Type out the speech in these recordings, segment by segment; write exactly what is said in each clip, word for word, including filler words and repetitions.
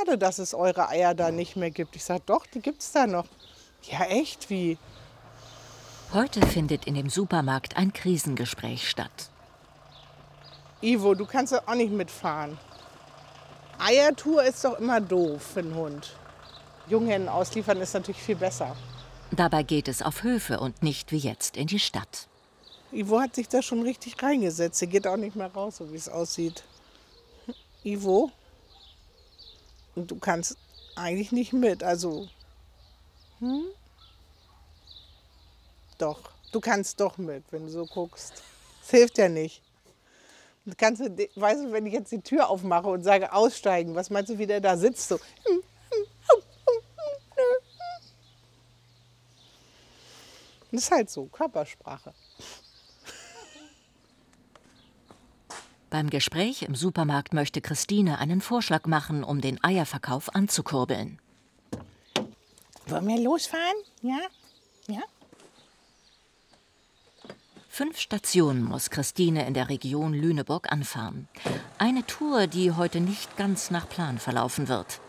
schade, dass es eure Eier da nicht mehr gibt. Ich sage, doch, die gibt es da noch. Ja, echt, wie? Heute findet in dem Supermarkt ein Krisengespräch statt. Ivo, du kannst ja auch nicht mitfahren. Eiertour ist doch immer doof für einen Hund. Junghennen ausliefern ist natürlich viel besser. Dabei geht es auf Höfe und nicht wie jetzt in die Stadt. Ivo hat sich da schon richtig reingesetzt. Er geht auch nicht mehr raus, so wie es aussieht. Ivo? Und du kannst eigentlich nicht mit, also... Hm? Doch, du kannst doch mit, wenn du so guckst. Das hilft ja nicht. Und kannst du, weißt du, wenn ich jetzt die Tür aufmache und sage, aussteigen, was meinst du, wie der da sitzt? So. Das ist halt so, Körpersprache. Beim Gespräch im Supermarkt möchte Christine einen Vorschlag machen, um den Eierverkauf anzukurbeln. Wollen wir losfahren? Ja? Ja? Fünf Stationen muss Christine in der Region Lüneburg anfahren. Eine Tour, die heute nicht ganz nach Plan verlaufen wird.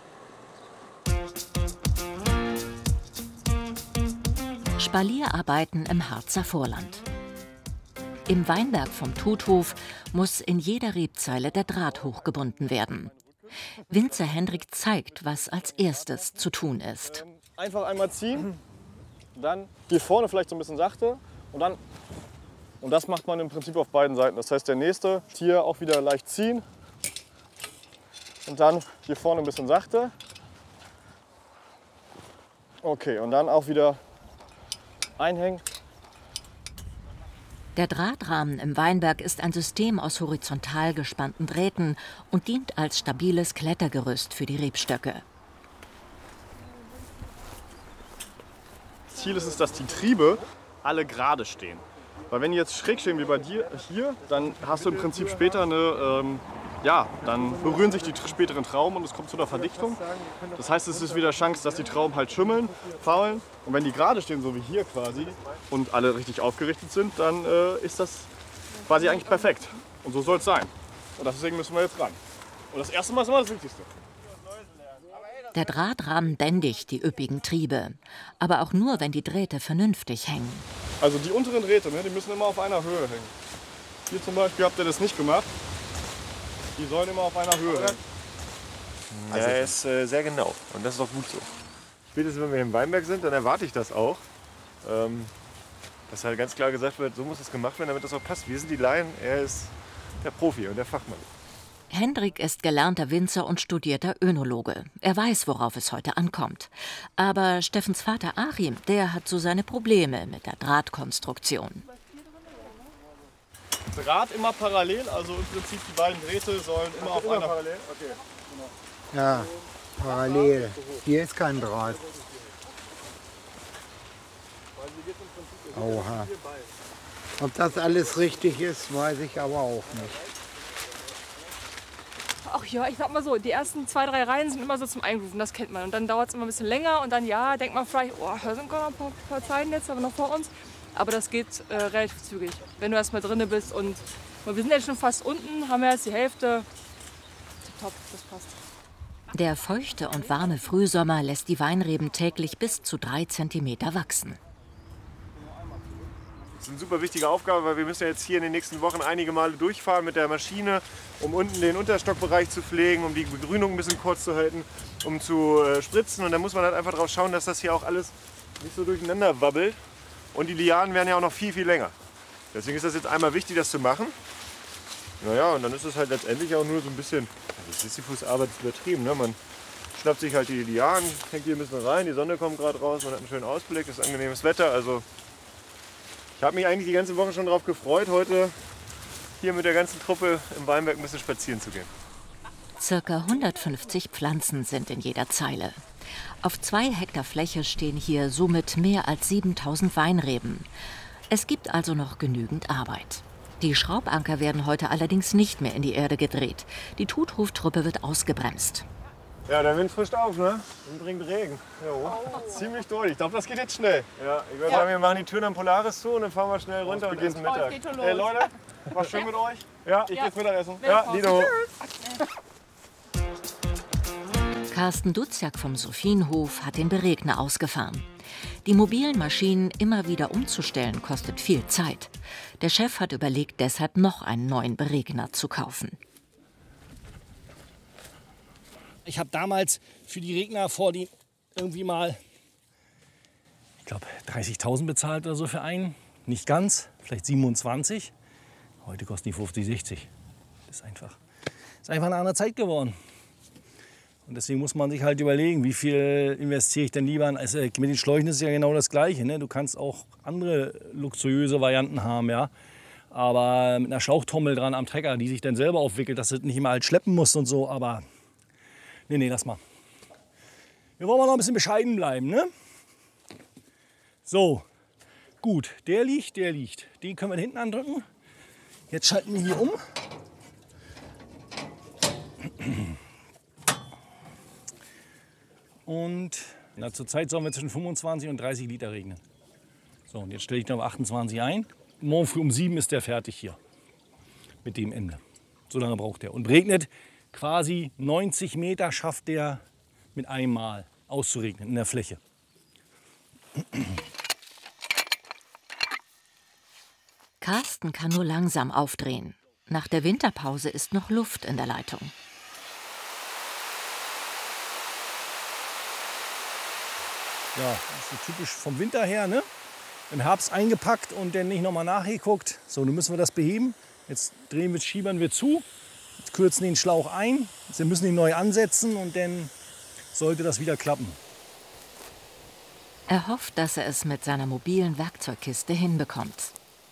Spalierarbeiten im Harzer Vorland. Im Weinberg vom Tuthof muss in jeder Rebzeile der Draht hochgebunden werden. Winzer Hendrik zeigt, was als erstes zu tun ist. Einfach einmal ziehen, dann hier vorne vielleicht so ein bisschen sachte und dann, und das macht man im Prinzip auf beiden Seiten. Das heißt, der nächste hier auch wieder leicht ziehen und dann hier vorne ein bisschen sachte. Okay, und dann auch wieder einhängen. Der Drahtrahmen im Weinberg ist ein System aus horizontal gespannten Drähten und dient als stabiles Klettergerüst für die Rebstöcke. Ziel ist es, dass die Triebe alle gerade stehen. Weil wenn die jetzt schräg stehen wie bei dir hier, dann hast du im Prinzip später eine, ähm, ja, dann berühren sich die späteren Trauben und es kommt zu einer Verdichtung. Das heißt, es ist wieder Chance, dass die Trauben halt schimmeln, faulen. Und wenn die gerade stehen, so wie hier quasi, und alle richtig aufgerichtet sind, dann äh, ist das quasi eigentlich perfekt. Und so soll es sein. Und deswegen müssen wir jetzt ran. Und das erste Mal ist immer das Wichtigste. Der Drahtrahmen bändigt die üppigen Triebe, aber auch nur, wenn die Drähte vernünftig hängen. Also die unteren Drähte, ne, die müssen immer auf einer Höhe hängen. Hier zum Beispiel habt ihr das nicht gemacht. Die sollen immer auf einer Höhe hängen. Also er ist äh, sehr genau und das ist auch gut so. Spätestens wenn wir im Weinberg sind, dann erwarte ich das auch. Ähm, dass halt ganz klar gesagt wird, so muss es gemacht werden, damit das auch passt. Wir sind die Laien, er ist der Profi und der Fachmann. Hendrik ist gelernter Winzer und studierter Önologe. Er weiß, worauf es heute ankommt. Aber Steffens Vater Achim, der hat so seine Probleme mit der Drahtkonstruktion. Draht immer parallel, also im Prinzip die beiden Drähte sollen immer auf einer... Parallel? Okay. Ja, parallel. Hier ist kein Draht. Oha. Ob das alles richtig ist, weiß ich aber auch nicht. Ach ja, ich sag mal so, die ersten zwei, drei Reihen sind immer so zum Eingrooven, das kennt man. Und dann dauert es immer ein bisschen länger und dann, ja, denkt man vielleicht, oh, da sind noch ein paar, paar Zeiten jetzt aber noch vor uns. Aber das geht äh, relativ zügig, wenn du erstmal drinne bist. Und, und wir sind jetzt schon fast unten, haben wir jetzt die Hälfte. Top, das passt. Der feuchte und warme Frühsommer lässt die Weinreben täglich bis zu drei Zentimeter wachsen. Das ist eine super wichtige Aufgabe, weil wir müssen ja jetzt hier in den nächsten Wochen einige Male durchfahren mit der Maschine, um unten den Unterstockbereich zu pflegen, um die Begrünung ein bisschen kurz zu halten, um zu äh, spritzen. Und da muss man halt einfach drauf schauen, dass das hier auch alles nicht so durcheinander wabbelt. Und die Lianen werden ja auch noch viel, viel länger. Deswegen ist das jetzt einmal wichtig, das zu machen. Naja, und dann ist es halt letztendlich auch nur so ein bisschen, also Sisyphus-Arbeit ist übertrieben, ne? Man schnappt sich halt die Lianen, hängt hier ein bisschen rein, die Sonne kommt gerade raus, man hat einen schönen Ausblick, es ist angenehmes Wetter. Also ich habe mich eigentlich die ganze Woche schon darauf gefreut, heute hier mit der ganzen Truppe im Weinberg ein bisschen spazieren zu gehen. Circa hundertfünfzig Pflanzen sind in jeder Zeile. Auf zwei Hektar Fläche stehen hier somit mehr als siebentausend Weinreben. Es gibt also noch genügend Arbeit. Die Schraubanker werden heute allerdings nicht mehr in die Erde gedreht. Die Tuthofstruppe wird ausgebremst. Ja, der Wind frischt auf, ne? Und bringt Regen. Jo. Ziemlich durch. Ich glaube, das geht jetzt schnell. Ja, ich würde ja. sagen, wir machen die Türen am Polaris zu und dann fahren wir schnell runter und essen Mittag. Hey Leute, war schön mit euch. Ja, ich ja. gehe Mittagessen. Ja, Lido. Carsten Duziak vom Sophienhof hat den Beregner ausgefahren. Die mobilen Maschinen immer wieder umzustellen, kostet viel Zeit. Der Chef hat überlegt, deshalb noch einen neuen Beregner zu kaufen. Ich habe damals für die Regner vor die irgendwie mal, ich glaube, dreißigtausend bezahlt oder so für einen. Nicht ganz, vielleicht siebenundzwanzig. Heute kosten die fünfzig, sechzig. Das ist einfach, das ist einfach eine andere Zeit geworden. Und deswegen muss man sich halt überlegen, wie viel investiere ich denn lieber an. Also mit den Schläuchen ist es ja genau das Gleiche. Ne? Du kannst auch andere luxuriöse Varianten haben, ja. Aber mit einer Schlauchtrommel dran am Trecker, die sich dann selber aufwickelt, dass du nicht immer halt schleppen musst und so. Aber nee, nee, lass mal. Wir wollen mal noch ein bisschen bescheiden bleiben, ne? So, gut, der liegt, der liegt. Den können wir hinten andrücken. Jetzt schalten wir hier um. Und na, zurzeit sollen wir zwischen fünfundzwanzig und dreißig Liter regnen. So, und jetzt stelle ich noch achtundzwanzig ein. Morgen früh um sieben ist der fertig hier. Mit dem Ende. So lange braucht er. Und regnet quasi neunzig Meter, schafft der mit einem Mal auszuregnen in der Fläche. Carsten kann nur langsam aufdrehen. Nach der Winterpause ist noch Luft in der Leitung. Ja, das ist so typisch vom Winter her, ne? Im Herbst eingepackt und dann nicht nochmal nachgeguckt. So, nun müssen wir das beheben. Jetzt drehen wir, schiebern wir zu, jetzt kürzen den Schlauch ein. Wir müssen ihn neu ansetzen und dann sollte das wieder klappen. Er hofft, dass er es mit seiner mobilen Werkzeugkiste hinbekommt.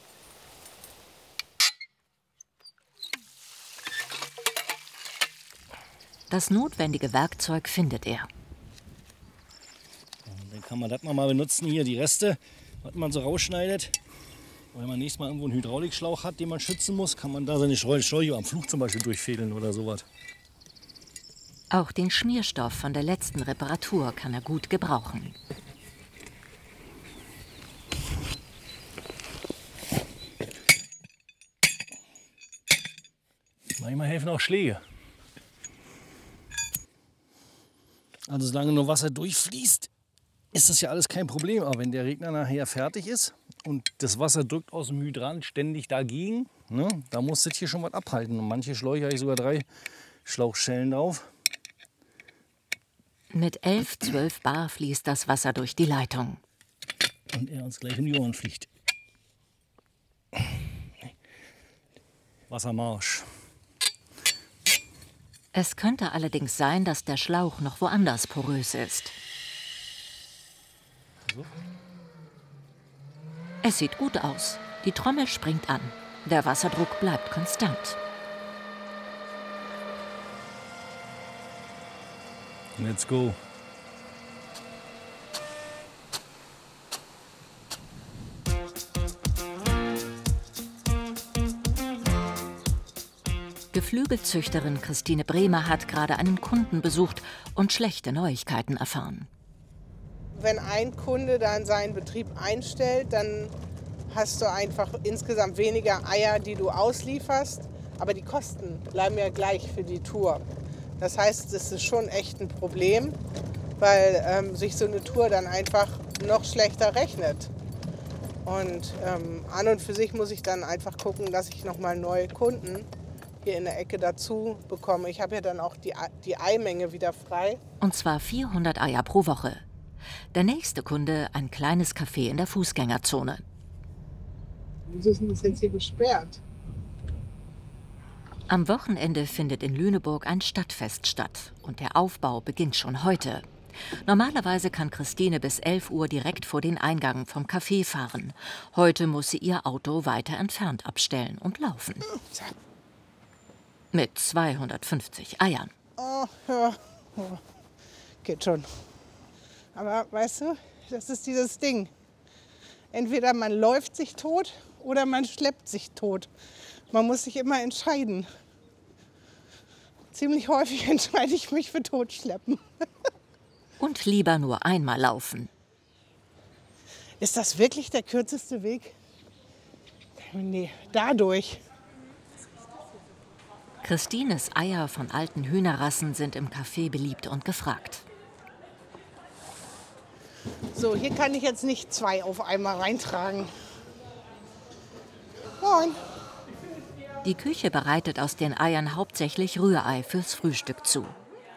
Das notwendige Werkzeug findet er. Dann kann man das mal benutzen, hier die Reste, was man so rausschneidet. Wenn man nächstes Mal irgendwo einen Hydraulikschlauch hat, den man schützen muss, kann man da seine Schläuche am Flug zum Beispiel durchfädeln oder sowas. Auch den Schmierstoff von der letzten Reparatur kann er gut gebrauchen. Manchmal helfen auch Schläge. Also solange nur Wasser durchfließt, ist das ja alles kein Problem. Aber wenn der Regner nachher fertig ist und das Wasser drückt aus dem Hydrant ständig dagegen, ne, da muss das hier schon was abhalten. Und manche Schläuche habe ich sogar drei Schlauchschellen drauf. Mit elf, zwölf Bar fließt das Wasser durch die Leitung. Und er uns gleich in die Ohren fliegt. Wassermarsch. Es könnte allerdings sein, dass der Schlauch noch woanders porös ist. So. Es sieht gut aus. Die Trommel springt an. Der Wasserdruck bleibt konstant. Let's go. Geflügelzüchterin Christine Bremer hat gerade einen Kunden besucht und schlechte Neuigkeiten erfahren. Wenn ein Kunde dann seinen Betrieb einstellt, dann hast du einfach insgesamt weniger Eier, die du auslieferst. Aber die Kosten bleiben ja gleich für die Tour. Das heißt, das ist schon echt ein Problem, weil ähm, sich so eine Tour dann einfach noch schlechter rechnet. Und ähm, an und für sich muss ich dann einfach gucken, dass ich nochmal neue Kunden hier in der Ecke dazu bekomme. Ich habe ja dann auch die, die Eimenge wieder frei. Und zwar vierhundert Eier pro Woche. Der nächste Kunde, ein kleines Café in der Fußgängerzone. Wieso ist denn das jetzt hier gesperrt? Am Wochenende findet in Lüneburg ein Stadtfest statt und der Aufbau beginnt schon heute. Normalerweise kann Christine bis elf Uhr direkt vor den Eingang vom Café fahren. Heute muss sie ihr Auto weiter entfernt abstellen und laufen. Mit zweihundertfünfzig Eiern. Oh, ja. Oh, geht schon. Aber weißt du, das ist dieses Ding. Entweder man läuft sich tot oder man schleppt sich tot. Man muss sich immer entscheiden. Ziemlich häufig entscheide ich mich für Totschleppen. Und lieber nur einmal laufen. Ist das wirklich der kürzeste Weg? Nee, dadurch. Christines Eier von alten Hühnerrassen sind im Café beliebt und gefragt. So, hier kann ich jetzt nicht zwei auf einmal reintragen. Moin. Die Küche bereitet aus den Eiern hauptsächlich Rührei fürs Frühstück zu.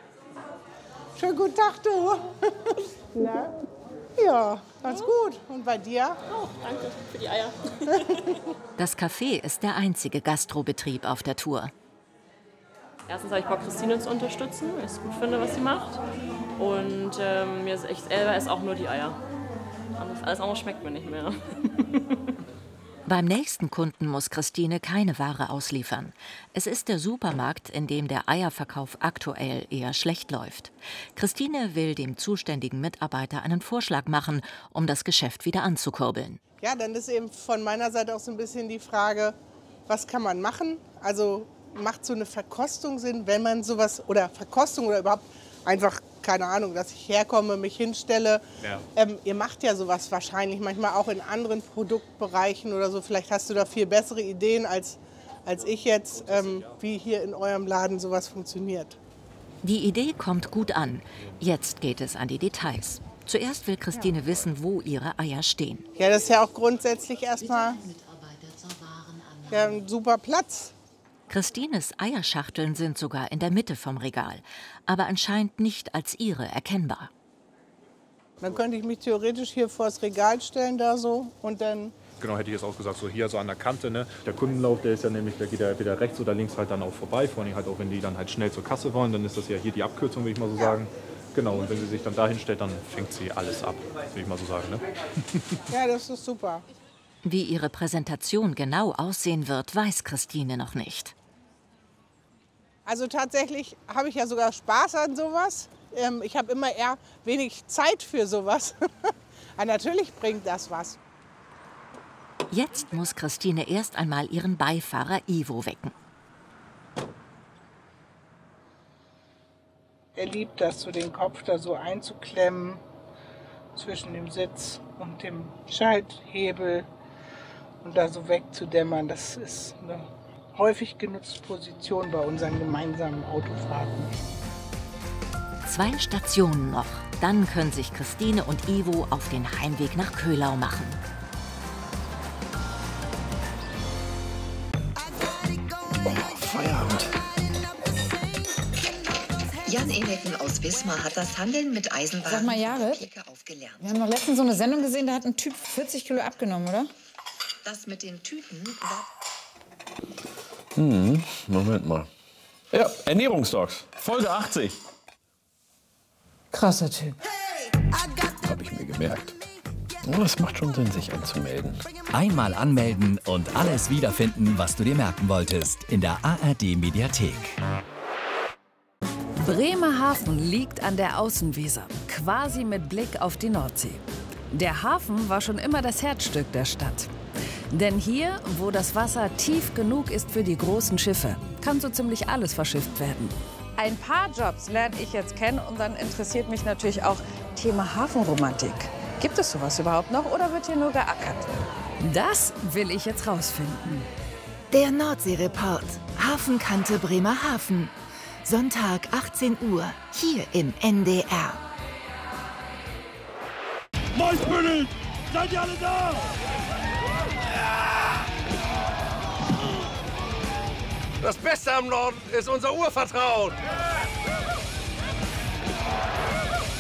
Schönen guten Tag, du. Na? Ja, ganz gut. Und bei dir? Oh, danke für die Eier. Das Café ist der einzige Gastrobetrieb auf der Tour. Erstens habe ich Bock, Christine zu unterstützen, weil ich es gut finde, was sie macht. Und ähm, mir ist echt selber ist auch nur die Eier. Alles, alles andere schmeckt mir nicht mehr. Beim nächsten Kunden muss Christine keine Ware ausliefern. Es ist der Supermarkt, in dem der Eierverkauf aktuell eher schlecht läuft. Christine will dem zuständigen Mitarbeiter einen Vorschlag machen, um das Geschäft wieder anzukurbeln. Ja, dann ist eben von meiner Seite auch so ein bisschen die Frage, was kann man machen? Also macht so eine Verkostung Sinn, wenn man sowas, oder Verkostung oder überhaupt einfach, keine Ahnung, dass ich herkomme, mich hinstelle. Ja. Ähm, ihr macht ja sowas wahrscheinlich manchmal auch in anderen Produktbereichen oder so. Vielleicht hast du da viel bessere Ideen als, als ich jetzt, ähm, wie hier in eurem Laden sowas funktioniert. Die Idee kommt gut an. Jetzt geht es an die Details. Zuerst will Christine wissen, wo ihre Eier stehen. Ja, das ist ja auch grundsätzlich erstmal ja, ein super Platz. Christines Eierschachteln sind sogar in der Mitte vom Regal, aber anscheinend nicht als ihre erkennbar. Dann könnte ich mich theoretisch hier vor das Regal stellen, da so, und dann... Genau, hätte ich jetzt auch gesagt, so hier so an der Kante, ne? Der Kundenlauf, der ist ja nämlich, der geht ja wieder rechts oder links halt dann auch vorbei, vor allem halt auch, wenn die dann halt schnell zur Kasse wollen, dann ist das ja hier die Abkürzung, würde ich mal so sagen. Genau, und wenn sie sich dann dahin stellt, dann fängt sie alles ab, würde ich mal so sagen, ne? Ja, das ist super. Wie ihre Präsentation genau aussehen wird, weiß Christine noch nicht. Also tatsächlich habe ich ja sogar Spaß an sowas. Ähm, ich habe immer eher wenig Zeit für sowas. Aber natürlich bringt das was. Jetzt muss Christine erst einmal ihren Beifahrer Ivo wecken. Er liebt das, so den Kopf da so einzuklemmen zwischen dem Sitz und dem Schalthebel und da so wegzudämmern. Das ist eine häufig genutzte Position bei unseren gemeinsamen Autofahrten. Zwei Stationen noch. Dann können sich Christine und Ivo auf den Heimweg nach Köhlau machen. Oh, Feierabend. Jan Eneken aus Wismar hat das Handeln mit Eisenbahn Sag mal, Jared, aufgelernt. Wir haben noch letztens so eine Sendung gesehen, da hat ein Typ vierzig Kilo abgenommen, oder? Das mit den Tüten war... Hm, Moment mal. Ja, Ernährungsdocs, Folge achtzig. Krasser Typ. Habe ich mir gemerkt. Oh, es macht schon Sinn, sich anzumelden. Einmal anmelden und alles wiederfinden, was du dir merken wolltest, in der A R D-Mediathek. Bremerhaven liegt an der Außenweser, quasi mit Blick auf die Nordsee. Der Hafen war schon immer das Herzstück der Stadt. Denn hier, wo das Wasser tief genug ist für die großen Schiffe, kann so ziemlich alles verschifft werden. Ein paar Jobs lerne ich jetzt kennen und dann interessiert mich natürlich auch Thema Hafenromantik. Gibt es sowas überhaupt noch oder wird hier nur geackert? Das will ich jetzt rausfinden. Der Nordsee-Report. Hafenkante Bremerhaven. Sonntag, achtzehn Uhr, hier im N D R. Moin, seid ihr alle da? Das Beste am Norden ist unser Urvertrauen.